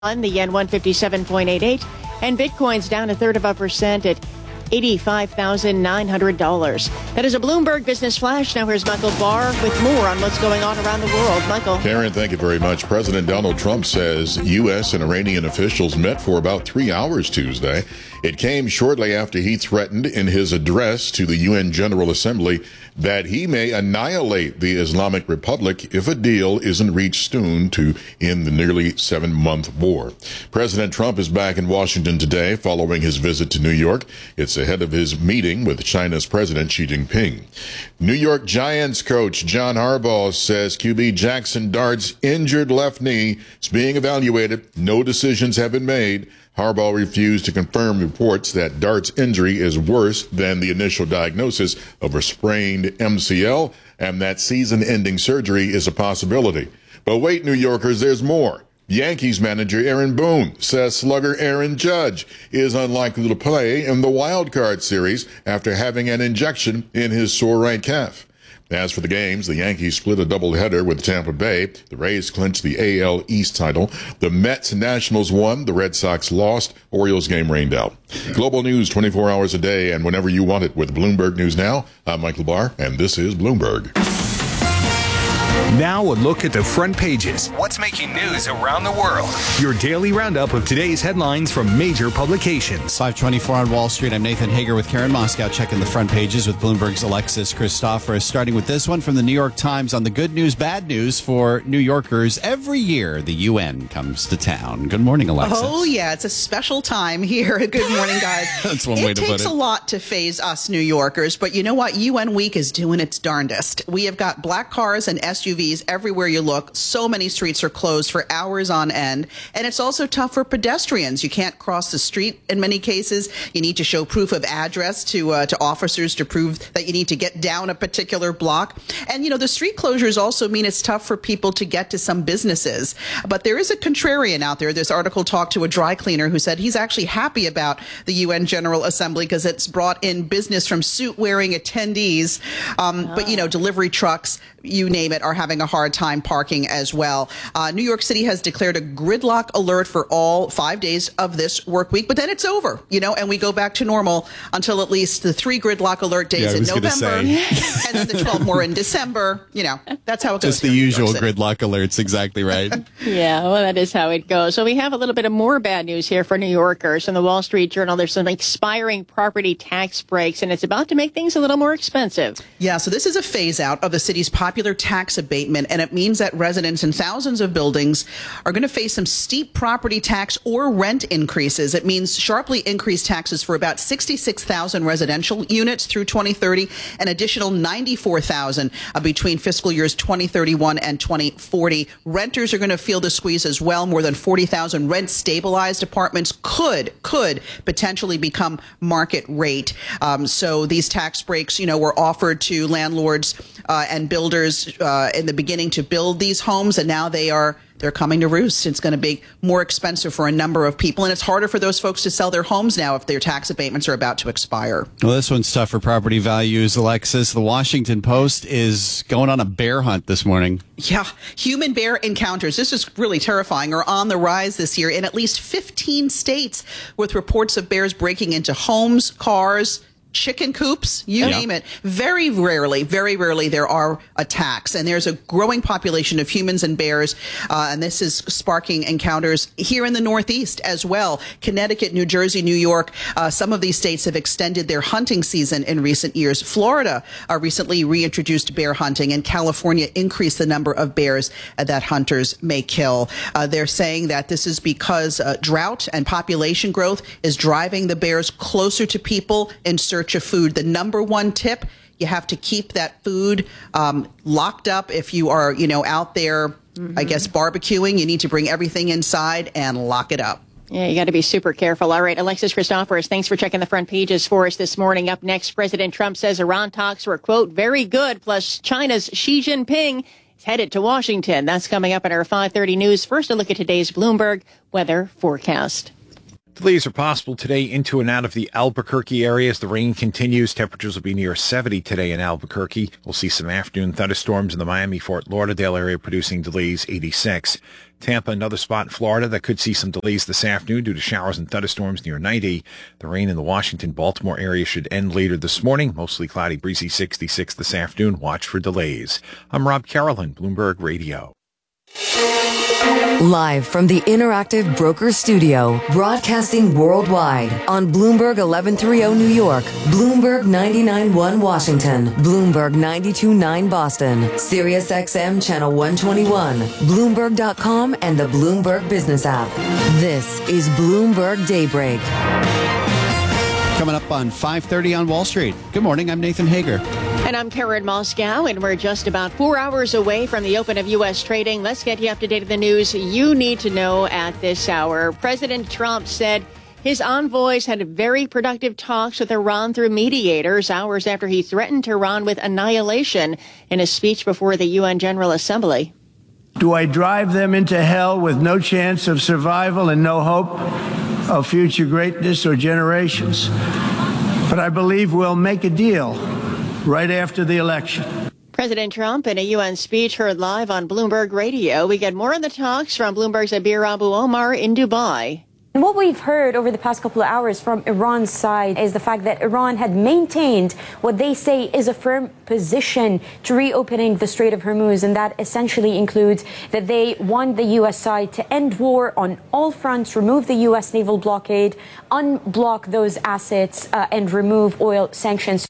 The yen 157.88, and Bitcoin's down 0.33% at $85,900. That is a Bloomberg Business Flash. Now here's Michael Barr with more on what's going on around the world. Michael. Karen, thank you very much. President Donald Trump says U.S. and Iranian officials met for about 3 hours Tuesday. It came shortly after he threatened in his address to the UN General Assembly that he may annihilate the Islamic Republic if a deal isn't reached soon to end the nearly 7-month war. President Trump is back in Washington today following his visit to New York. It's ahead of his meeting with China's President Xi Jinping. New York Giants coach John Harbaugh says QB Jackson Dart's injured left knee is being evaluated. No decisions have been made. Harbaugh refused to confirm reports that Dart's injury is worse than the initial diagnosis of a sprained MCL and that season-ending surgery is a possibility. But wait, New Yorkers, there's more. Yankees manager Aaron Boone says slugger Aaron Judge is unlikely to play in the wild card series after having an injection in his sore right calf. As for the games, the Yankees split a doubleheader with Tampa Bay. The Rays clinched the AL East title. The Mets and Nationals won. The Red Sox lost. Orioles game rained out. Global news 24 hours a day and whenever you want it with Bloomberg News Now. I'm Michael Barr, and this is Bloomberg. Now a look at the front pages. What's making news around the world? Your daily roundup of today's headlines from major publications. 524 on Wall Street. I'm Nathan Hager with Karen Moscow checking the front pages with Bloomberg's Alexis Christoforous. Starting with this one from the New York Times on the good news, bad news for New Yorkers. Every year, the UN comes to town. Good morning, Alexis. Oh, yeah. It's a special time here. Good morning, guys. That's one way to put it. It takes a lot to phase us New Yorkers, but you know what? UN Week is doing its darndest. We have got black cars and SUVs everywhere you look. So many streets are closed for hours on end. And it's also tough for pedestrians. You can't cross the street in many cases. You need to show proof of address to officers to prove that you need to get down a particular block. And, you know, the street closures also mean it's tough for people to get to some businesses. But there is a contrarian out there. This article talked to a dry cleaner who said he's actually happy about the UN General Assembly because it's brought in business from suit-wearing attendees. But, you know, delivery trucks, you name it, are having a hard time parking as well. New York City has declared a gridlock alert for all 5 days of this work week, but then it's over, you know, and we go back to normal until at least the 3 gridlock alert days in November and then the 12 more in December. You know, that's how it goes. Just the usual gridlock alerts. Exactly right. Yeah, well, that is how it goes. So we have a little bit of more bad news here for New Yorkers. In the Wall Street Journal, there's some expiring property tax breaks, and it's about to make things a little more expensive. Yeah, so this is a phase out of the city's popular tax abatement, and it means that residents in thousands of buildings are going to face some steep property tax or rent increases. It means sharply increased taxes for about 66,000 residential units through 2030, an additional 94,000 between fiscal years 2031 and 2040. Renters are going to feel the squeeze as well. More than 40,000 rent-stabilized apartments could potentially become market rate. So these tax breaks, you know, were offered to landlords and builders in the beginning to build these homes, and now they're coming to roost. It's going to be more expensive for a number of people, and it's harder for those folks to sell their homes now if their tax abatements are about to expire. Well, this one's tough for property values, Alexis. The Washington Post is going on a bear hunt this morning. Yeah, human bear encounters, this is really terrifying, are on the rise this year in at least 15 states, with reports of bears breaking into homes, cars, chicken coops, you name it. Very rarely there are attacks, and there's a growing population of humans and bears, and this is sparking encounters here in the Northeast as well. Connecticut, New Jersey, New York, some of these states have extended their hunting season in recent years. Florida recently reintroduced bear hunting, and California increased the number of bears that hunters may kill. They're saying that this is because drought and population growth is driving the bears closer to people in search of food. The number one tip, you have to keep that food locked up. If you are, you know, out there, I guess, barbecuing, you need to bring everything inside and lock it up. Yeah, you got to be super careful. All right, Alexis Christoforous, thanks for checking the front pages for us this morning. Up next, President Trump says Iran talks were, quote, very good, plus China's Xi Jinping is headed to Washington. That's coming up in our 5:30 news. First, a look at today's Bloomberg weather forecast. Delays are possible today into and out of the Albuquerque area as the rain continues. Temperatures will be near 70 today in Albuquerque. We'll see some afternoon thunderstorms in the Miami-Fort Lauderdale area producing delays 86. Tampa, another spot in Florida that could see some delays this afternoon due to showers and thunderstorms near 90. The rain in the Washington-Baltimore area should end later this morning. Mostly cloudy, breezy 66 this afternoon. Watch for delays. I'm Rob Carolyn, Bloomberg Radio. Live from the Interactive Broker Studio, broadcasting worldwide on Bloomberg 1130 New York, Bloomberg 99.1 Washington, Bloomberg 92.9 Boston, Sirius XM Channel 121, Bloomberg.com, and the Bloomberg Business app. This is Bloomberg Daybreak. Coming up on 5:30 on Wall Street. Good morning, I'm Nathan Hager. And I'm Karen Moscow, and we're just about 4 hours away from the open of U.S. trading. Let's get you up to date with the news you need to know at this hour. President Trump said his envoys had very productive talks with Iran through mediators hours after he threatened Iran with annihilation in a speech before the UN General Assembly. Do I drive them into hell with no chance of survival and no hope of future greatness or generations? But I believe we'll make a deal right after the election. President Trump in a UN speech heard live on Bloomberg Radio. We get more on the talks from Bloomberg's Abir Abu Omar in Dubai. And what we've heard over the past couple of hours from Iran's side is the fact that Iran had maintained what they say is a firm position to reopening the Strait of Hormuz. And that essentially includes that they want the U.S. side to end war on all fronts, remove the U.S. naval blockade, unblock those assets, and remove oil sanctions.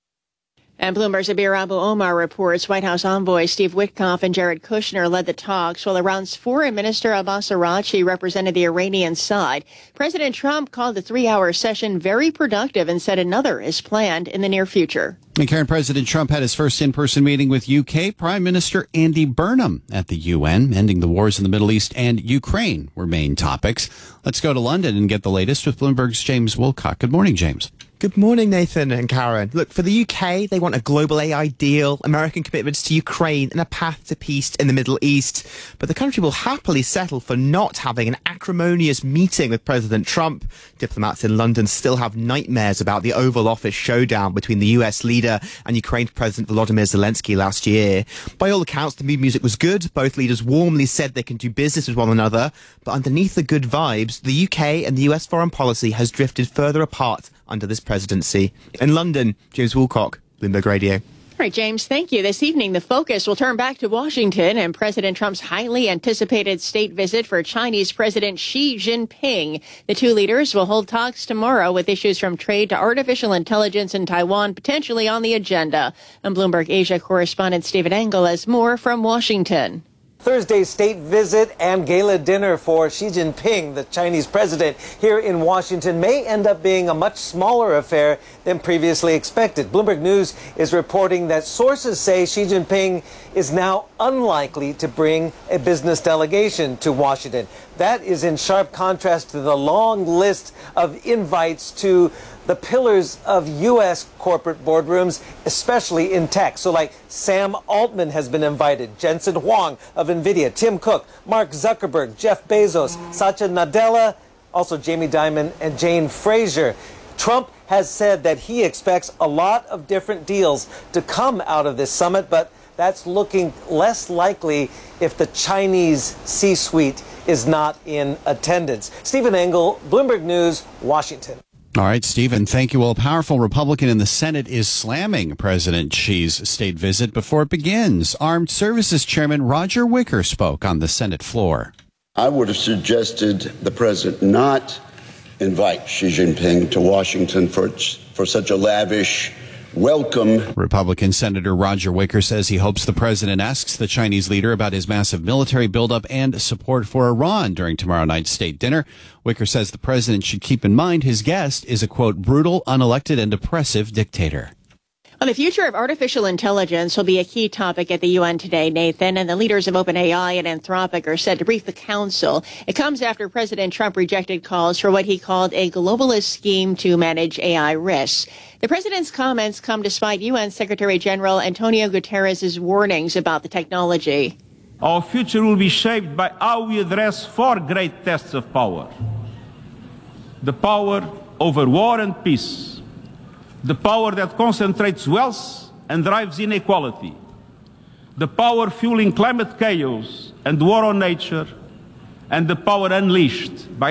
And Bloomberg's Abir Abu Omar reports White House envoys Steve Witkoff and Jared Kushner led the talks, while Iran's Foreign Minister Abbas Araghchi represented the Iranian side. President Trump called the 3-hour session very productive and said another is planned in the near future. And Karen, President Trump had his first in-person meeting with UK Prime Minister Andy Burnham at the UN. Ending the wars in the Middle East and Ukraine were main topics. Let's go to London and get the latest with Bloomberg's James Wilcock. Good morning, James. Good morning, Nathan and Karen. Look, for the UK, they want a global AI deal, American commitments to Ukraine, and a path to peace in the Middle East. But the country will happily settle for not having an acrimonious meeting with President Trump. Diplomats in London still have nightmares about the Oval Office showdown between the US leader and Ukraine President Volodymyr Zelensky last year. By all accounts, the mood music was good. Both leaders warmly said they can do business with one another. But underneath the good vibes, the UK and the US foreign policy has drifted further apart under this presidency. In London, James Woolcock, Bloomberg Radio. All right, James, thank you. This evening, the focus will turn back to Washington and President Trump's highly anticipated state visit for Chinese President Xi Jinping. The two leaders will hold talks tomorrow with issues from trade to artificial intelligence in Taiwan potentially on the agenda. And Bloomberg Asia correspondent Stephen Engel has more from Washington. Thursday's state visit and gala dinner for Xi Jinping, the Chinese president, here in Washington may end up being a much smaller affair than previously expected. Bloomberg News is reporting that sources say Xi Jinping is now unlikely to bring a business delegation to Washington. That is in sharp contrast to the long list of invites to the pillars of U.S. corporate boardrooms, especially in tech. So like Sam Altman has been invited, Jensen Huang of NVIDIA, Tim Cook, Mark Zuckerberg, Jeff Bezos, Satya Nadella, also Jamie Dimon and Jane Fraser. Trump has said that he expects a lot of different deals to come out of this summit, but that's looking less likely if the Chinese C-suite is not in attendance. Stephen Engel, Bloomberg News, Washington. All right, Stephen, thank you. Well, a powerful Republican in the Senate is slamming President Xi's state visit before it begins. Armed Services Chairman Roger Wicker spoke on the Senate floor. I would have suggested the president not invite Xi Jinping to Washington for such a lavish welcome. Republican Senator Roger Wicker says he hopes the president asks the Chinese leader about his massive military buildup and support for Iran during tomorrow night's state dinner. Wicker says the president should keep in mind his guest is a, quote, brutal, unelected, and oppressive dictator. Well, the future of artificial intelligence will be a key topic at the UN today, Nathan, and the leaders of OpenAI and Anthropic are set to brief the council. It comes after President Trump rejected calls for what he called a globalist scheme to manage AI risks. The president's comments come despite UN Secretary General Antonio Guterres' warnings about the technology. Our future will be shaped by how we address four great tests of power: the power over war and peace, the power that concentrates wealth and drives inequality, the power fueling climate chaos and war on nature, and the power unleashed by